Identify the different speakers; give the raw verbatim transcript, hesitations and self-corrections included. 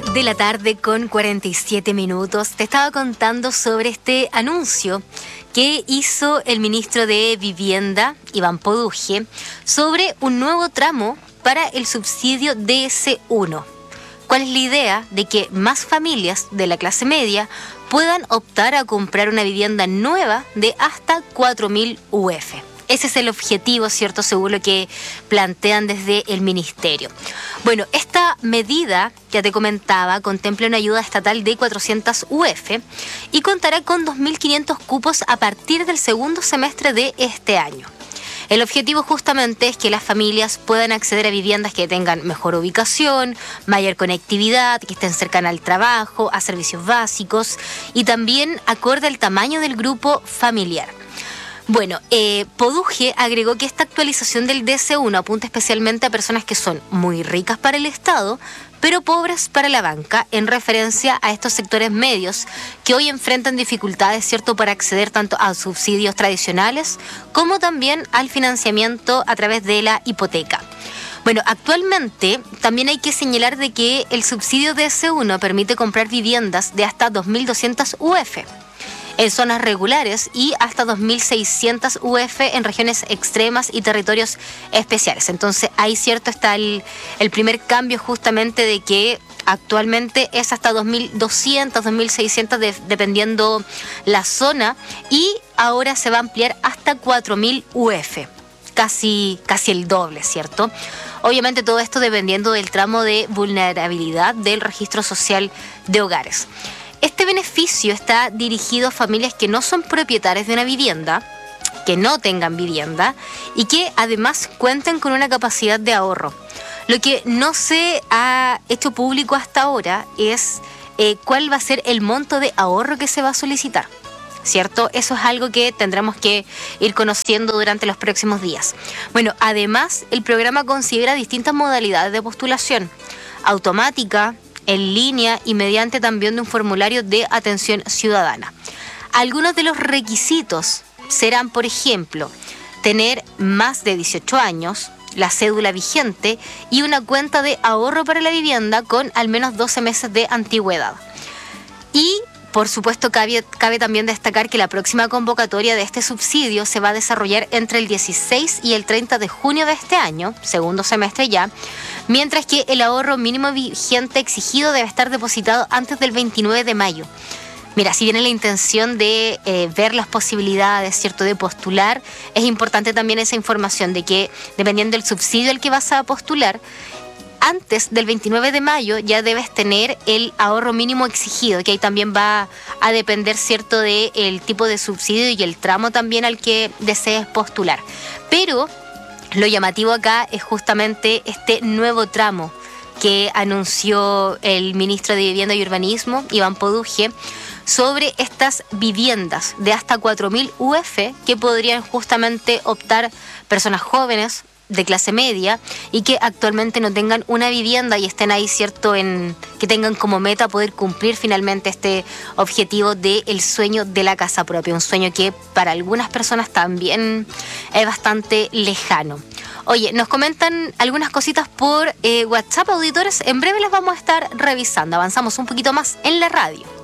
Speaker 1: De la tarde con cuarenta y siete minutos. Te estaba contando sobre este anuncio que hizo el ministro de Vivienda, Iván Poduje, sobre un nuevo tramo para el subsidio D S uno. ¿Cuál es la idea? De que más familias de la clase media puedan optar a comprar una vivienda nueva de hasta cuatro mil U F. Ese es el objetivo, ¿cierto? Según lo que plantean desde el ministerio. Bueno, esta medida, ya te comentaba, contempla una ayuda estatal de cuatrocientos U F y contará con dos mil quinientos cupos a partir del segundo semestre de este año. El objetivo justamente es que las familias puedan acceder a viviendas que tengan mejor ubicación, mayor conectividad, que estén cercanas al trabajo, a servicios básicos y también acorde al tamaño del grupo familiar. Bueno, eh, Poduje agregó que esta actualización del D S uno apunta especialmente a personas que son muy ricas para el Estado, pero pobres para la banca, en referencia a estos sectores medios que hoy enfrentan dificultades, ¿cierto?, para acceder tanto a subsidios tradicionales como también al financiamiento a través de la hipoteca. Bueno, actualmente también hay que señalar de que el subsidio D S uno permite comprar viviendas de hasta dos mil doscientos U F en zonas regulares y hasta dos mil seiscientos U F en regiones extremas y territorios especiales. Entonces, ahí cierto está el, el primer cambio justamente de que actualmente es hasta dos mil doscientos, dos mil seiscientos de, dependiendo la zona, y ahora se va a ampliar hasta cuatro mil U F, casi, casi el doble, ¿cierto? Obviamente todo esto dependiendo del tramo de vulnerabilidad del registro social de hogares. Este beneficio está dirigido a familias que no son propietarias de una vivienda, que no tengan vivienda y que además cuenten con una capacidad de ahorro. Lo que no se ha hecho público hasta ahora es eh, cuál va a ser el monto de ahorro que se va a solicitar, ¿cierto? Eso es algo que tendremos que ir conociendo durante los próximos días. Bueno, además el programa considera distintas modalidades de postulación: automática, en línea y mediante también de un formulario de atención ciudadana. Algunos de los requisitos serán, por ejemplo, tener más de dieciocho años, la cédula vigente y una cuenta de ahorro para la vivienda con al menos doce meses de antigüedad. Y, por supuesto, cabe, cabe también destacar que la próxima convocatoria de este subsidio se va a desarrollar entre el dieciséis y el treinta de junio de este año, segundo semestre ya, mientras que el ahorro mínimo vigente exigido debe estar depositado antes del veintinueve de mayo. Mira, si viene la intención de eh, ver las posibilidades, ¿cierto?, de postular, es importante también esa información de que dependiendo del subsidio al que vas a postular, antes del veintinueve de mayo ya debes tener el ahorro mínimo exigido, que ahí también va a depender, ¿cierto?, del tipo de subsidio y el tramo también al que desees postular. Pero lo llamativo acá es justamente este nuevo tramo que anunció el ministro de Vivienda y Urbanismo, Iván Poduje, sobre estas viviendas de hasta cuatro mil U F que podrían justamente optar personas jóvenes de clase media y que actualmente no tengan una vivienda y estén ahí, ¿cierto?, en que tengan como meta poder cumplir finalmente este objetivo del sueño de la casa propia, un sueño que para algunas personas también es bastante lejano. Oye, nos comentan algunas cositas por eh, WhatsApp, auditores. En breve las vamos a estar revisando. Avanzamos un poquito más en la radio.